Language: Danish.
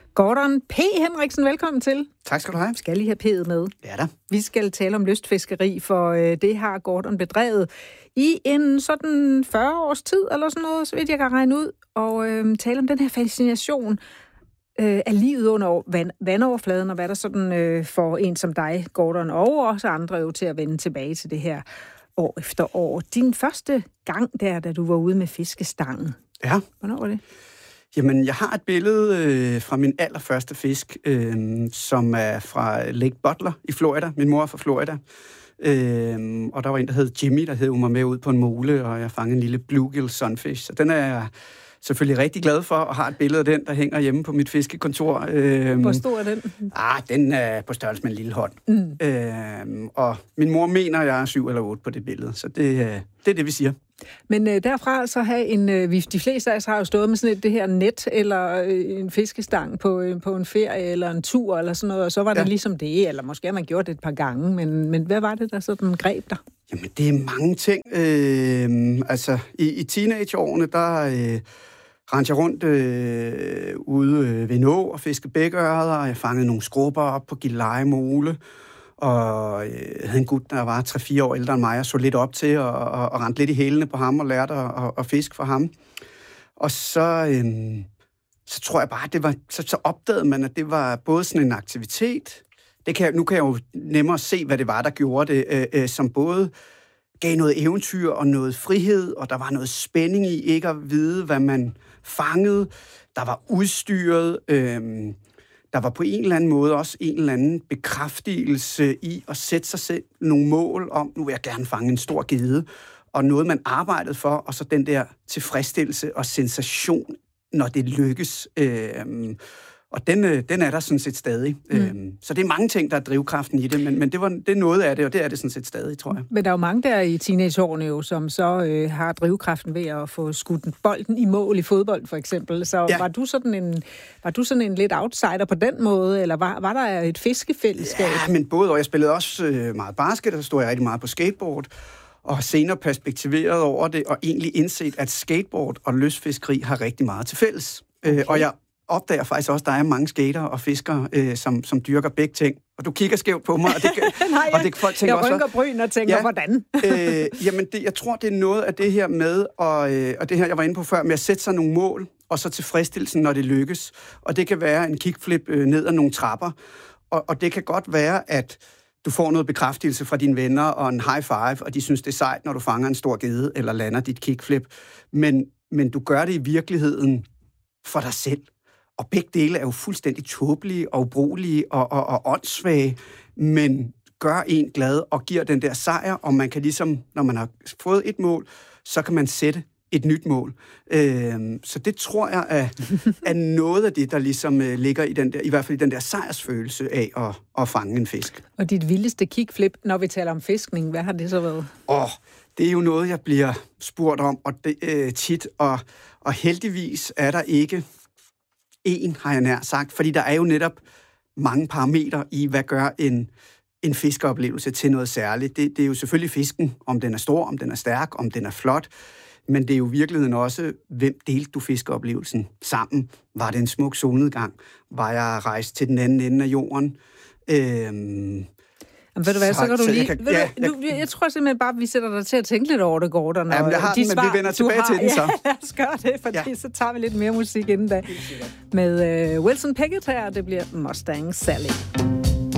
Gordon P. Henriksen, velkommen til. Tak skal du have. Skal lige have P'et med. Ja da. Vi skal tale om lystfiskeri, for det har Gordon bedrevet i en sådan 40 års tid, eller sådan noget, så vidt jeg kan regne ud, og tale om den her fascination af livet under vandoverfladen, og hvad der sådan får en som dig, Gordon, og også andre jo til at vende tilbage til det her år efter år. Din første gang der, da du var ude med fiskestangen. Ja. Hvornår var det? Jamen, jeg har et billede fra min allerførste fisk, som er fra Lake Butler i Florida. Min mor er fra Florida. Og der var en, der hed Jimmy, der hed mig med ud på en mole, og jeg fangede en lille bluegill sunfish. Så den er jeg selvfølgelig rigtig glad for, og har et billede af den, der hænger hjemme på mit fiskekontor. Hvor stor er den? Den er på størrelse med en lille hånd. Og min mor mener, jeg er 7 eller 8 på det billede, så det er det, vi siger. Men derfra så have de fleste af os har jo stået med sådan det her net, eller en fiskestang på en ferie, eller en tur, eller sådan noget, og så var det ligesom det, eller måske har man gjort det et par gange, men hvad var det, der sådan greb dig? Jamen, det er mange ting. I teenageårene, der rendte jeg rundt ude ved en å og fiskede bækørreder, og jeg fangede nogle skrubber op på Gilleleje Mole, og jeg havde en gut, der var 3-4 år ældre end mig, og så lidt op til, og rendte lidt i hælene på ham, og lærte at fiske for ham. Og så tror jeg bare, det var, så opdagede man, at det var både sådan en aktivitet. Nu kan jeg jo nemmere se, hvad det var, der gjorde det, som både gav noget eventyr og noget frihed, og der var noget spænding i ikke at vide, hvad man fangede. Der var udstyret. Der var på en eller anden måde også en eller anden bekræftelse i at sætte sig selv nogle mål om, nu vil jeg gerne fange en stor gedde, og noget, man arbejdede for, og så den der tilfredsstillelse og sensation, når det lykkes. Og den er der sådan set stadig. Så det er mange ting, der er drivkraften i det, men det er noget af det, og det er det sådan set stadig, tror jeg. Men der er jo mange der i teenageårene jo, som så har drivkraften ved at få skudt bolden i mål i fodbold, for eksempel. Så ja. Var du sådan en lidt outsider på den måde, eller var der et fiskefællesskab? Ja, men både, og jeg spillede også meget basket, og så stod jeg rigtig meget på skateboard, og senere perspektiveret over det, og egentlig indset, at skateboard og lystfiskeri har rigtig meget til fælles. Okay. Og jeg opdager faktisk også, at der er mange skater og fiskere, som dyrker begge ting. Og du kigger skævt på mig, og det, nej, og det folk tænker jeg rynker bryn og tænker, hvordan? Jeg tror, det er noget af det her med, og det her, jeg var inde på før, med at sætte sig nogle mål, og så tilfredsstillelsen, når det lykkes. Og det kan være en kickflip ned ad nogle trapper, og det kan godt være, at du får noget bekræftelse fra dine venner og en high five, og de synes, det er sejt, når du fanger en stor gedde eller lander dit kickflip. Men du gør det i virkeligheden for dig selv. Og begge dele er jo fuldstændig tåbelige og ubrugelige og åndssvage, men gør en glad og giver den der sejr, og man kan ligesom, når man har fået et mål, så kan man sætte et nyt mål. Så det tror jeg er noget af det, der ligesom ligger i den der, i hvert fald i den der sejrsfølelse af at fange en fisk. Og dit vildeste kickflip, når vi taler om fiskning, hvad har det så været? Det er jo noget, jeg bliver spurgt om og det, tit, og heldigvis er der ikke har jeg nær sagt, fordi der er jo netop mange parametre i, hvad gør en fiskeoplevelse til noget særligt. Det er jo selvfølgelig fisken, om den er stor, om den er stærk, om den er flot, men det er jo i virkeligheden også, hvem delte du fiskeoplevelsen sammen? Var det en smuk solnedgang? Var jeg rejst til den anden ende af jorden? Jamen, ved du hvad, så kan du lige... Jeg tror simpelthen bare, at vi sætter dig til at tænke lidt over det, Gordon. Jamen, jeg har den, men vi vender tilbage til den så. Ja, lad os gøre det, fordi så tager vi lidt mere musik inden da. Med Wilson Pickett her, det bliver Mustang Sally.